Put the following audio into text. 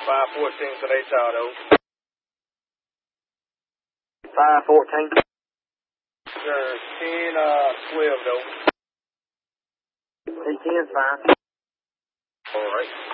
514 to Nate Auto. 514. Sure, 10, 12 though. 10's fine. Alright.